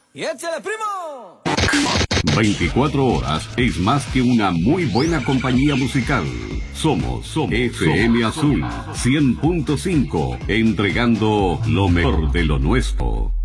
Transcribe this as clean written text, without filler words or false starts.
¡Y échale, primo! 24 horas es más que una muy buena compañía musical. Somos FM Azul 100.5, entregando lo mejor de lo nuestro.